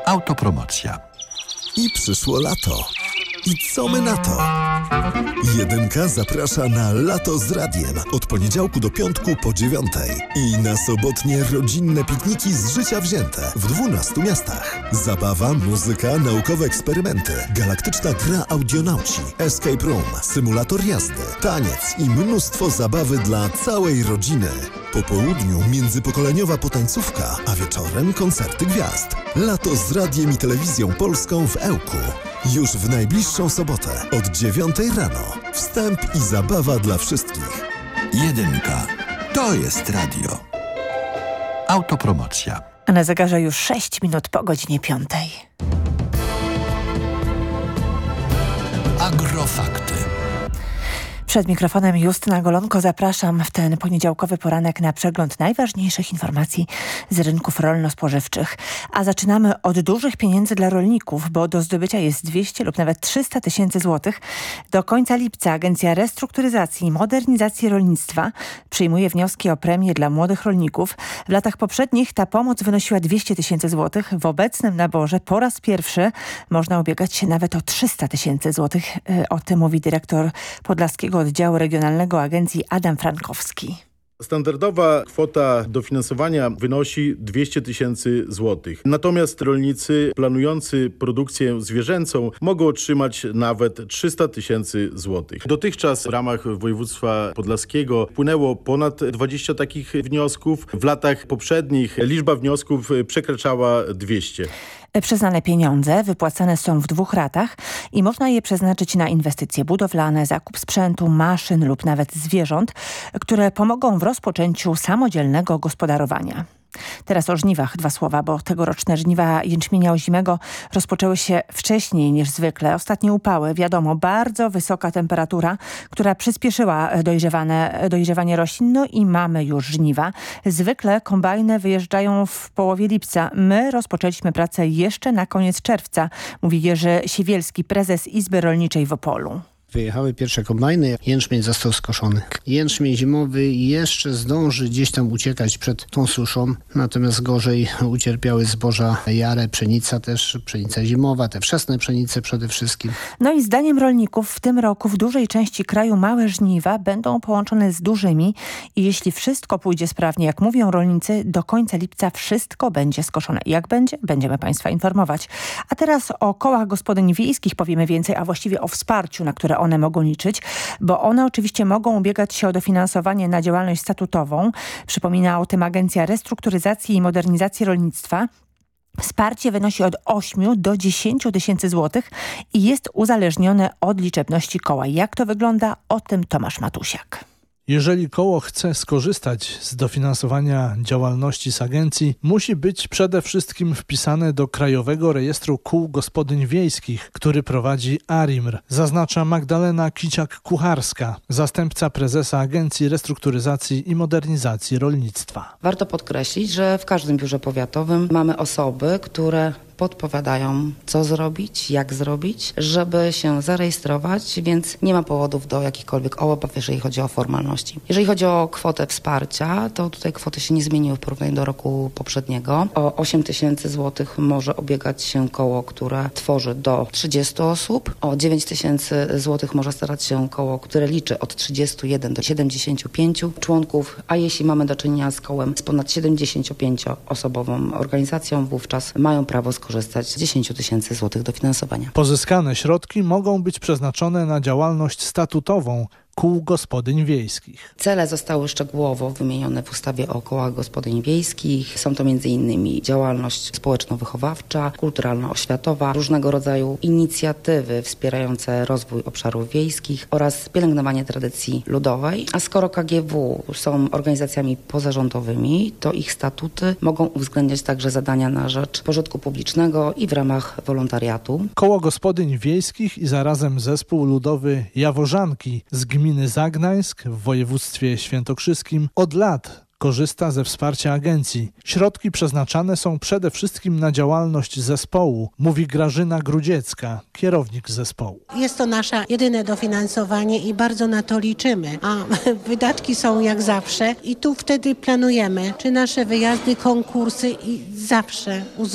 Autopromocja. I przyszło lato. I co my na to? Jedynka zaprasza na Lato z Radiem od poniedziałku do piątku po 9:00 i na sobotnie rodzinne pikniki z życia wzięte w 12 miastach. Zabawa, muzyka, naukowe eksperymenty, galaktyczna gra audionauci, escape room, symulator jazdy, taniec i mnóstwo zabawy dla całej rodziny. Po południu międzypokoleniowa potańcówka, a wieczorem koncerty gwiazd. Lato z Radiem i Telewizją Polską w Ełku. Już w najbliższą sobotę od 9:00 rano. Wstęp i zabawa dla wszystkich. Jedynka. To jest radio. Autopromocja. A na zegarze już 6 minut po godzinie 5:00. Agrofakty. Przed mikrofonem Justyna Golonko. Zapraszam w ten poniedziałkowy poranek na przegląd najważniejszych informacji z rynków rolno-spożywczych. A zaczynamy od dużych pieniędzy dla rolników, bo do zdobycia jest 200 lub nawet 300 tysięcy złotych. Do końca lipca Agencja Restrukturyzacji i Modernizacji Rolnictwa przyjmuje wnioski o premię dla młodych rolników. W latach poprzednich ta pomoc wynosiła 200 tysięcy złotych. W obecnym naborze po raz pierwszy można ubiegać się nawet o 300 tysięcy złotych. O tym mówi dyrektor Podlaskiego Oddziału Regionalnego Agencji Adam Frankowski. Standardowa kwota dofinansowania wynosi 200 tysięcy złotych. Natomiast rolnicy planujący produkcję zwierzęcą mogą otrzymać nawet 300 tysięcy złotych. Dotychczas w ramach województwa podlaskiego wpłynęło ponad 20 takich wniosków. W latach poprzednich liczba wniosków przekraczała 200. Przyznane pieniądze wypłacane są w 2 ratach i można je przeznaczyć na inwestycje budowlane, zakup sprzętu, maszyn lub nawet zwierząt, które pomogą w rozpoczęciu samodzielnego gospodarowania. Teraz o żniwach 2 słowa, bo tegoroczne żniwa jęczmienia ozimego rozpoczęły się wcześniej niż zwykle. Ostatnie upały, wiadomo, bardzo wysoka temperatura, która przyspieszyła dojrzewanie roślin, no i mamy już żniwa. Zwykle kombajny wyjeżdżają w połowie lipca. My rozpoczęliśmy pracę jeszcze na koniec czerwca, mówi Jerzy Siewielski, prezes Izby Rolniczej w Opolu. Wyjechały pierwsze kombajny, jęczmień został skoszony. Jęczmień zimowy jeszcze zdąży gdzieś tam uciekać przed tą suszą, natomiast gorzej ucierpiały zboża jare, pszenica też, pszenica zimowa, te wczesne pszenice przede wszystkim. No i zdaniem rolników w tym roku w dużej części kraju małe żniwa będą połączone z dużymi i jeśli wszystko pójdzie sprawnie, jak mówią rolnicy, do końca lipca wszystko będzie skoszone. Jak będzie? Będziemy Państwa informować. A teraz o kołach gospodyń wiejskich powiemy więcej, a właściwie o wsparciu, na które one mogą liczyć, bo one oczywiście mogą ubiegać się o dofinansowanie na działalność statutową. Przypomina o tym Agencja Restrukturyzacji i Modernizacji Rolnictwa. Wsparcie wynosi od 8 do 10 tysięcy złotych i jest uzależnione od liczebności koła. Jak to wygląda? O tym Tomasz Matusiak. Jeżeli koło chce skorzystać z dofinansowania działalności z agencji, musi być przede wszystkim wpisane do Krajowego Rejestru Kół Gospodyń Wiejskich, który prowadzi ARiMR, zaznacza Magdalena Kiciak-Kucharska, zastępca prezesa Agencji Restrukturyzacji i Modernizacji Rolnictwa. Warto podkreślić, że w każdym biurze powiatowym mamy osoby, które podpowiadają, co zrobić, jak zrobić, żeby się zarejestrować, więc nie ma powodów do jakichkolwiek obaw, jeżeli chodzi o formalności. Jeżeli chodzi o kwotę wsparcia, to tutaj kwoty się nie zmieniły w porównaniu do roku poprzedniego. O 8 tysięcy złotych może ubiegać się koło, które tworzy do 30 osób. O 9 tysięcy złotych może starać się koło, które liczy od 31 do 75 członków, a jeśli mamy do czynienia z kołem z ponad 75-osobową organizacją, wówczas mają prawo skorzystać z 10 tysięcy złotych dofinansowania. Pozyskane środki mogą być przeznaczone na działalność statutową kół gospodyń wiejskich. Cele zostały szczegółowo wymienione w ustawie o kołach gospodyń wiejskich. Są to m.in. działalność społeczno-wychowawcza, kulturalno-oświatowa, różnego rodzaju inicjatywy wspierające rozwój obszarów wiejskich oraz pielęgnowanie tradycji ludowej. A skoro KGW są organizacjami pozarządowymi, to ich statuty mogą uwzględniać także zadania na rzecz pożytku publicznego i w ramach wolontariatu. Koło gospodyń wiejskich i zarazem zespół ludowy Jaworzanki z gminy Zagnańsk w województwie świętokrzyskim od lat korzysta ze wsparcia agencji. Środki przeznaczane są przede wszystkim na działalność zespołu, mówi Grażyna Grudziecka, kierownik zespołu. Jest to nasze jedyne dofinansowanie i bardzo na to liczymy, a wydatki są jak zawsze i tu wtedy planujemy, czy nasze wyjazdy, konkursy i zawsze